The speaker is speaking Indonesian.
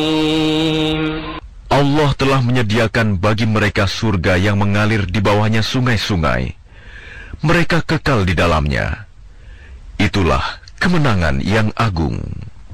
Allah telah menyediakan bagi mereka surga yang mengalir di bawahnya sungai-sungai. Mereka kekal di dalamnya. Itulah kemenangan yang agung.